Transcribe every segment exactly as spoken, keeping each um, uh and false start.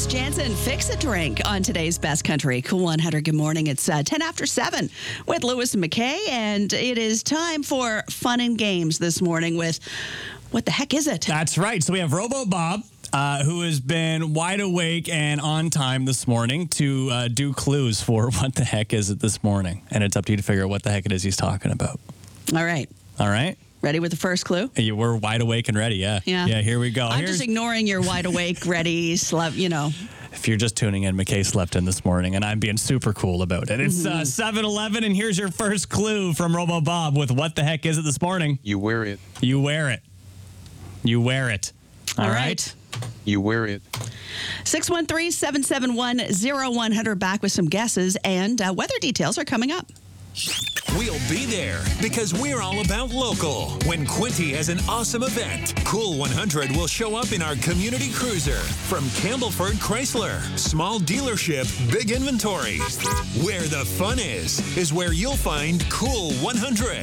Jansen, Fix a Drink on today's Best Country. Cool one hundred, good morning. It's uh, ten after seven with Lewis and McKay, and it is time for fun and games this morning with What the Heck Is It? That's right. So we have Robo Bob, uh, who has been wide awake and on time this morning to uh, do clues for What the Heck Is It this morning. And it's up to you to figure out what the heck it is he's talking about. All right. All right. Ready with the first clue? You were wide awake and ready, yeah. Yeah. Yeah, here we go. I'm Here's, just ignoring your wide awake, ready, slept, you know. if you're just tuning in, McKay slept in this morning, and I'm being super cool about it. It's Mm-hmm. uh, seven eleven, and here's your first clue from Robo Bob with What the Heck Is It this morning? You wear it. You wear it. You wear it. All, All right. right. You wear it. six one three, seven seven one, zero one zero zero back with some guesses, and uh, weather details are coming up. We'll be there because we're all about local. When Quinty has an awesome event, Cool one hundred will show up in our community cruiser from Campbellford Chrysler. Small dealership, big inventory. Where the fun is, is where you'll find Cool one hundred.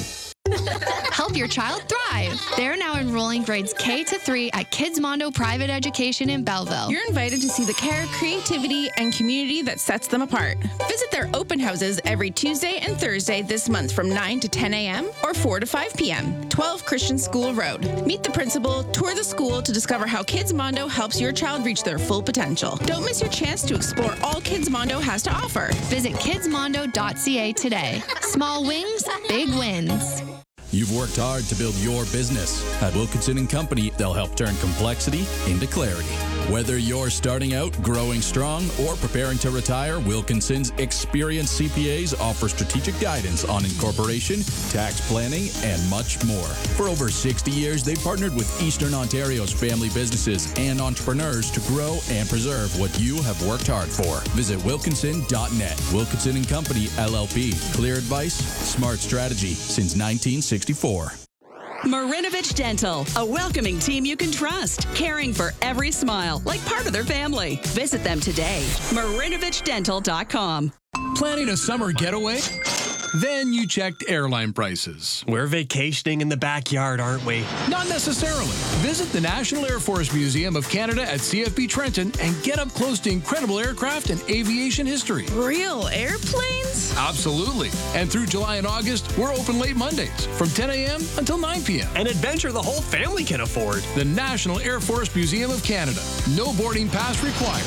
Help your child thrive. They're now enrolling grades K to three at Kids Mondo Private Education in Belleville. You're invited to see the care, creativity, and community that sets them apart. Visit their open houses every Tuesday and Thursday this month from nine to ten a.m. or four to five p.m. twelve Christian School Road. Meet the principal, tour the school to discover how Kids Mondo helps your child reach their full potential. Don't miss your chance to explore all Kids Mondo has to offer. Visit kids mondo dot c a today. Small wings, big wins. You've worked hard to build your business. At Wilkinson and Company, they'll help turn complexity into clarity. Whether you're starting out, growing strong, or preparing to retire, Wilkinson's experienced C P As offer strategic guidance on incorporation, tax planning, and much more. For over sixty years, they've partnered with Eastern Ontario's family businesses and entrepreneurs to grow and preserve what you have worked hard for. Visit wilkinson dot net. Wilkinson and Company, L L P. Clear advice, smart strategy since nineteen sixty-four. Marinovich Dental, a welcoming team you can trust, caring for every smile like part of their family. Visit them today. marinovich dental dot com. Planning a summer getaway? Then you checked airline prices. We're vacationing in the backyard, aren't we? Not necessarily. Visit the National Air Force Museum of Canada at C F B Trenton and get up close to incredible aircraft and aviation history. Real airplanes? Absolutely. And through July and August, we're open late Mondays from ten a.m. until nine p.m. An adventure the whole family can afford. The National Air Force Museum of Canada. No boarding pass required.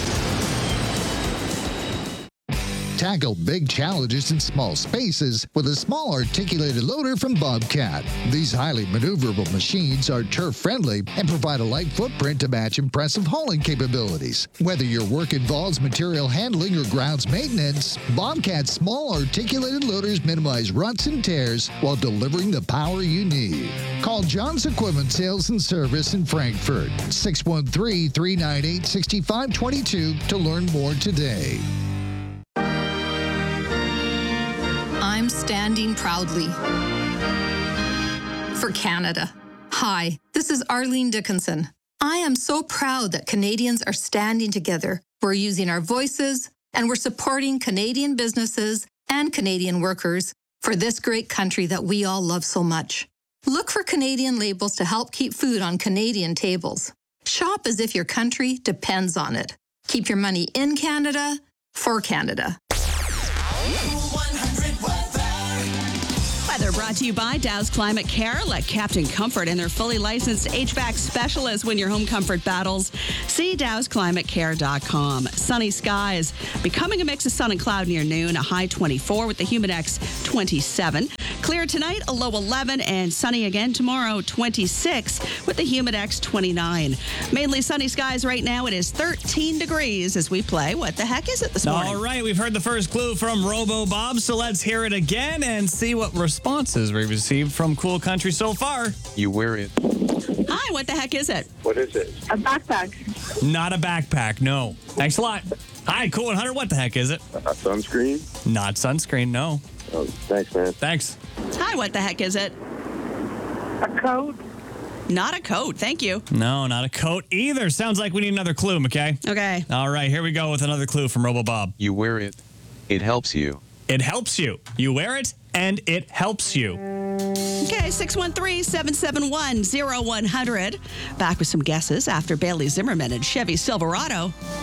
Tackle big challenges in small spaces with a small articulated loader from Bobcat. These highly maneuverable machines are turf-friendly and provide a light footprint to match impressive hauling capabilities. Whether your work involves material handling or grounds maintenance, Bobcat's small articulated loaders minimize ruts and tears while delivering the power you need. Call John's Equipment Sales and Service in Frankfurt, six one three, three nine eight, six five two two to learn more today. I'm standing proudly for Canada. Hi, this is Arlene Dickinson. I am so proud that Canadians are standing together. We're using our voices and we're supporting Canadian businesses and Canadian workers for this great country that we all love so much. Look for Canadian labels to help keep food on Canadian tables. Shop as if your country depends on it. Keep your money in Canada for Canada. Weather brought to you by Dow's Climate Care. Let Captain Comfort and their fully licensed H V A C specialists win your home comfort battles. See dows climate care dot com. Sunny skies, becoming a mix of sun and cloud near noon, a high twenty-four with the Humidex twenty-seven. Clear tonight, a low eleven, and sunny again tomorrow, twenty-six with the Humidex twenty-nine. Mainly sunny skies right now. It is thirteen degrees as we play What the Heck Is It this morning? All right, we've heard the first clue from Robo Bob, so let's hear it again and see what responses we received from Cool Country so far. You wear it. Hi, what the heck is it? What is it? A backpack. Not a backpack, no. Thanks a lot. Hi, Cool one hundred, what the heck is it? A sunscreen? Not sunscreen, no. Oh, thanks, man. Thanks. Hi, what the heck is it? A coat. Not a coat, thank you. No, not a coat either. Sounds like we need another clue, McKay. Okay. All right, here we go with another clue from Robo Bob. You wear it. It helps you. It helps you. You wear it, and it helps you. Okay, six one three, seven seven one, zero one zero zero. Back with some guesses after Bailey Zimmerman and Chevy Silverado.